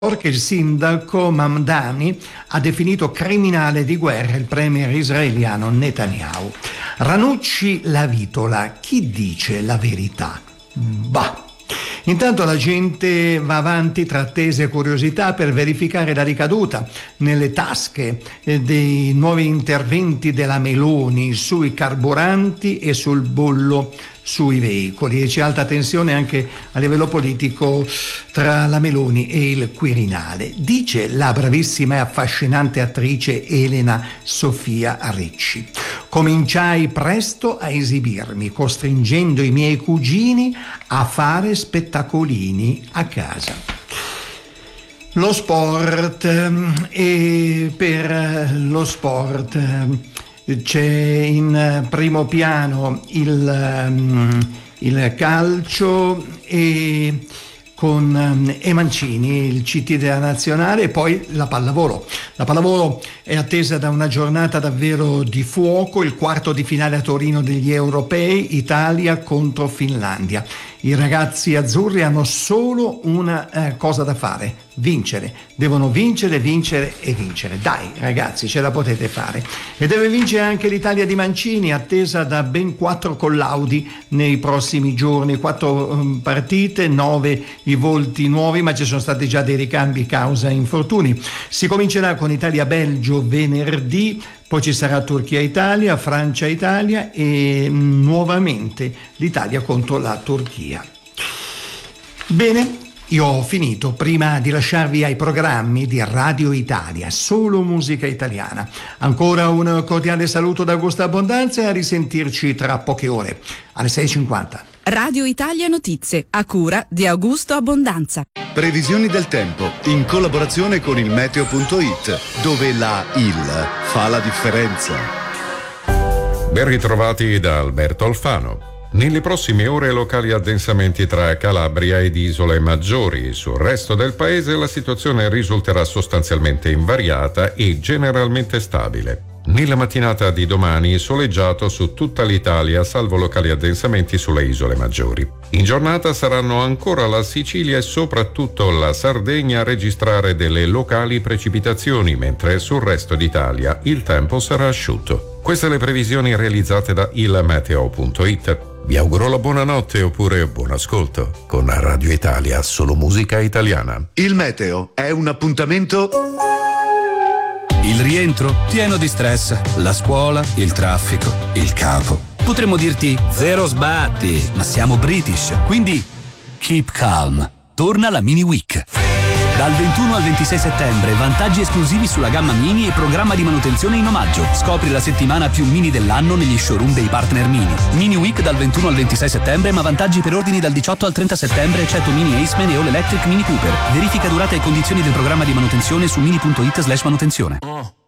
Che il sindaco Mamdani ha definito criminale di guerra il premier israeliano Netanyahu. Ranucci la vitola, chi dice la verità? Bah! Intanto la gente va avanti tra attese e curiosità per verificare la ricaduta nelle tasche dei nuovi interventi della Meloni sui carburanti e sul bollo sui veicoli, e c'è alta tensione anche a livello politico tra la Meloni e il Quirinale, dice la bravissima e affascinante attrice Elena Sofia Ricci. Cominciai presto a esibirmi, costringendo i miei cugini a fare spettacolini a casa. Lo sport, e per lo sport c'è in primo piano il calcio e con Mancini, il CT della nazionale, e poi la pallavolo. La pallavolo è attesa da una giornata davvero di fuoco, il quarto di finale a Torino degli europei, Italia contro Finlandia. I ragazzi azzurri hanno solo una cosa da fare: vincere. Devono vincere, vincere e vincere. Dai ragazzi, ce la potete fare. E deve vincere anche l'Italia di Mancini, attesa da ben 4 collaudi nei prossimi giorni. 4 partite, 9 i volti nuovi, ma ci sono stati già dei ricambi causa infortuni. Si comincerà con Italia-Belgio venerdì, poi ci sarà Turchia-Italia, Francia-Italia e nuovamente l'Italia contro la Turchia. Bene, io ho finito. Prima di lasciarvi ai programmi di Radio Italia, solo musica italiana, ancora un cordiale saluto da Augusto Abbondanza e a risentirci tra poche ore, alle 6:50. Radio Italia Notizie, a cura di Augusto Abbondanza. Previsioni del tempo, in collaborazione con il meteo.it, dove la IL fa la differenza. Ben ritrovati da Alberto Alfano. Nelle prossime ore locali addensamenti tra Calabria ed isole maggiori. Sul resto del paese la situazione risulterà sostanzialmente invariata e generalmente stabile. Nella mattinata di domani soleggiato su tutta l'Italia, salvo locali addensamenti sulle isole maggiori. In giornata saranno ancora la Sicilia e soprattutto la Sardegna a registrare delle locali precipitazioni, mentre sul resto d'Italia il tempo sarà asciutto. Queste le previsioni realizzate da ilmeteo.it. Vi auguro la buonanotte oppure buon ascolto. Con Radio Italia, solo musica italiana. Il meteo è un appuntamento. Il rientro pieno di stress, la scuola, il traffico, il capo. Potremmo dirti zero sbatti, ma siamo British, quindi keep calm. Torna la Mini Week. Dal 21 al 26 settembre, vantaggi esclusivi sulla gamma Mini e programma di manutenzione in omaggio. Scopri la settimana più Mini dell'anno negli showroom dei partner Mini. Mini Week dal 21 al 26 settembre, ma vantaggi per ordini dal 18 al 30 settembre, eccetto Mini Aceman e All Electric Mini Cooper. Verifica durata e condizioni del programma di manutenzione su mini.it/manutenzione.